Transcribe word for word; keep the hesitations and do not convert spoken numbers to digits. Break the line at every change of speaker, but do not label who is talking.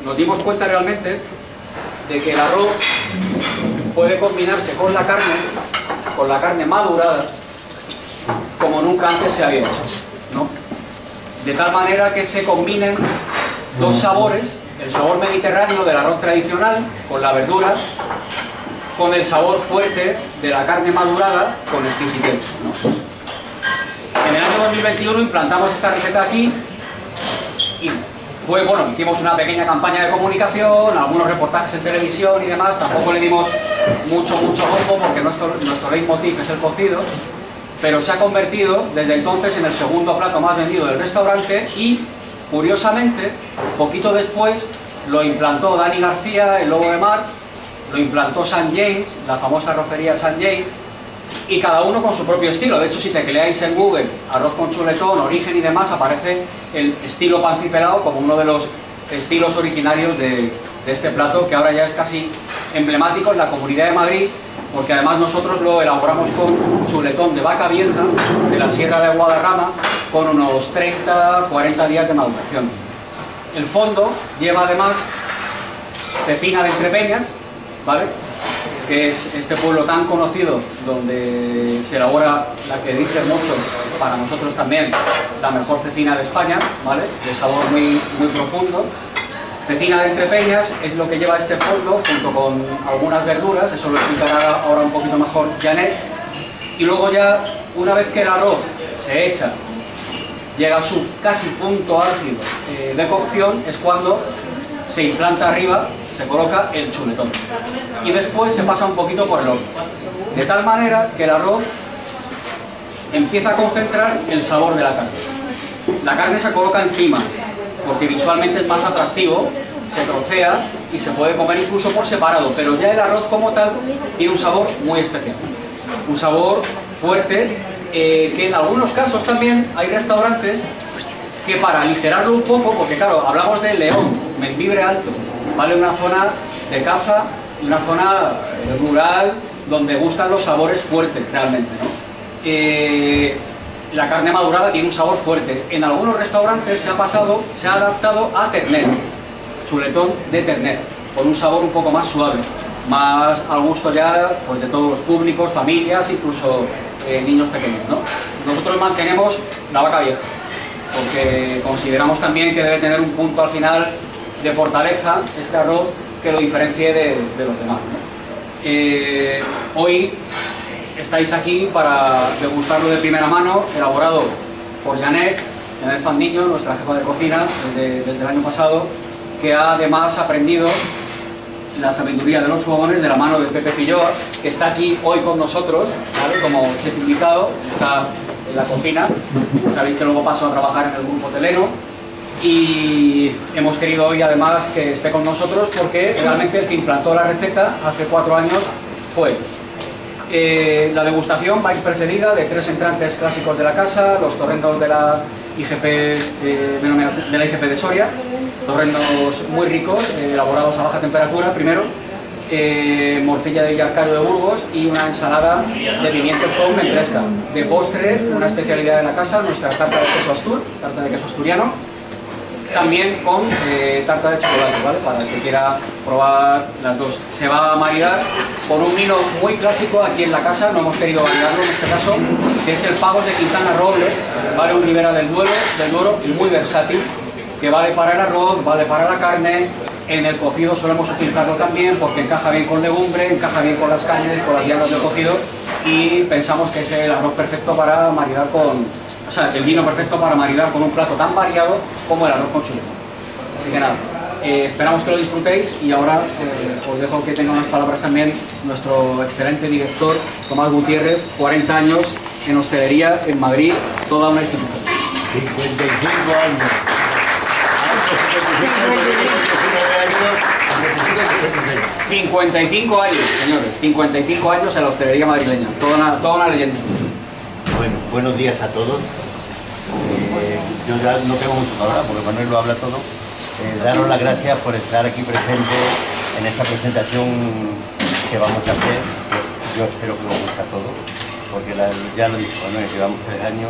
nos dimos cuenta realmente de que el arroz puede combinarse con la carne, con la carne madurada, como nunca antes se había hecho, ¿no? De tal manera que se combinen dos sabores, el sabor mediterráneo del arroz tradicional, con la verdura, con el sabor fuerte de la carne madurada, con exquisitez, ¿no? En el año dos mil veintiuno implantamos esta receta aquí y fue, bueno, hicimos una pequeña campaña de comunicación, algunos reportajes en televisión y demás, tampoco le dimos mucho, mucho bombo porque nuestro, nuestro leitmotiv es el cocido, pero se ha convertido desde entonces en el segundo plato más vendido del restaurante y, curiosamente, poquito después lo implantó Dani García, el Lobo de Mar, lo implantó Saint James, la famosa arrocería Saint James, y cada uno con su propio estilo. De hecho, si tecleáis en Google arroz con chuletón, origen y demás, aparece el estilo pancipelado como uno de los estilos originarios de, de este plato, que ahora ya es casi emblemático en la Comunidad de Madrid, porque además nosotros lo elaboramos con chuletón de vaca vieja de la Sierra de Guadarrama, con unos treinta a cuarenta días de maduración. El fondo lleva además cecina de Entrepeñas, ¿vale?, que es este pueblo tan conocido donde se elabora la que dicen muchos, para nosotros también, la mejor cecina de España, ¿vale?, de sabor muy, muy profundo. Cecina de Entrepeñas es lo que lleva este fondo, junto con algunas verduras, eso lo explicará ahora un poquito mejor Janet. Y luego ya, una vez que el arroz se echa, llega a su casi punto álgido eh, de cocción, es cuando se implanta arriba, se coloca el chuletón. Y después se pasa un poquito por el horno. De tal manera que el arroz empieza a concentrar el sabor de la carne. La carne se coloca encima, porque visualmente es más atractivo, se trocea y se puede comer incluso por separado, pero ya el arroz como tal tiene un sabor muy especial, un sabor fuerte, eh, que en algunos casos también hay restaurantes que, para aligerarlo un poco, porque claro, hablamos de León, Membibre Alto, ¿vale?, una zona de caza y una zona rural donde gustan los sabores fuertes realmente, ¿no? Eh, la carne madurada tiene un sabor fuerte. En algunos restaurantes se ha pasado, se ha adaptado a ternera, chuletón de ternera, con un sabor un poco más suave, más al gusto ya, pues, de todos los públicos, familias, incluso eh, niños pequeños, ¿no? Nosotros mantenemos la vaca vieja, porque consideramos también que debe tener un punto al final de fortaleza este arroz que lo diferencie de, de los demás, ¿no? Eh, hoy estáis aquí para degustarlo de primera mano, elaborado por Janet, Janet Fandiño, nuestra jefa de cocina desde, desde el año pasado, que ha además aprendido la sabiduría de los fogones de la mano de Pepe Filloa, que está aquí hoy con nosotros, ¿vale?, como chef invitado, está en la cocina. Sabéis que luego paso a trabajar en el grupo hotelero y hemos querido hoy además que esté con nosotros porque realmente el que implantó la receta hace cuatro años fue él. Eh, la degustación va a ir precedida de tres entrantes clásicos de la casa, los torrendos de la I G P, eh, de la I G P de Soria, torrendos muy ricos, eh, elaborados a baja temperatura primero, eh, morcilla de Villarcayo de Burgos y una ensalada de pimientos con ventresca. De postre, una especialidad de la casa, nuestra tarta de queso astur, tarta de queso asturiano, también con eh, tarta de chocolate, ¿vale?, para el que quiera probar las dos. Se va a maridar con un vino muy clásico aquí en la casa, no hemos querido variarlo en este caso, que es el Pagos de Quintana Robles, ¿vale?, un Ribera del Duero, del Duero muy versátil, que vale para el arroz, vale para la carne. En el cocido solemos utilizarlo también porque encaja bien con legumbre, encaja bien con las carnes, con las viandas del cocido, y pensamos que es el arroz perfecto para maridar con, o sea, el vino perfecto para maridar con un plato tan variado como el arroz con chuletón. Así que nada, eh, esperamos que lo disfrutéis y ahora eh, os dejo que tenga unas palabras también nuestro excelente director Tomás Gutiérrez, cuarenta años en hostelería en Madrid, toda una institución.
cincuenta y cinco años.
cincuenta y cinco años, señores, cincuenta y cinco años en la hostelería madrileña, toda una, toda una leyenda.
Bueno, buenos días a todos. Eh, yo ya no tengo mucho que hablar porque Manuel lo habla todo. Eh, daros las gracias por estar aquí presente en esta presentación que vamos a hacer. Yo, yo espero que os guste a todos, porque la, ya lo he dicho, Manuel, llevamos tres años